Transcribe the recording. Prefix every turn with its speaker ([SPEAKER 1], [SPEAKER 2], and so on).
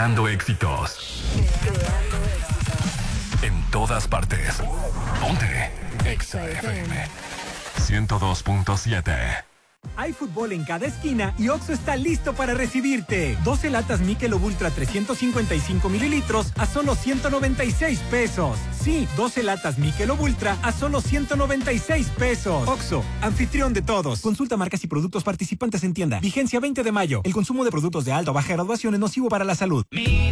[SPEAKER 1] Creando éxitos. En todas partes. Ponte Exa FM 102.7.
[SPEAKER 2] Hay fútbol en cada esquina y Oxxo está listo para recibirte. 12 latas Michelob Ultra 355 mililitros a solo 196 pesos. Sí, 12 latas Michelob Ultra a solo 196 pesos. Oxxo, anfitrión de todos. Consulta marcas y productos participantes en tienda. Vigencia 20 de mayo. El consumo de productos de alta o baja graduación es nocivo para la salud.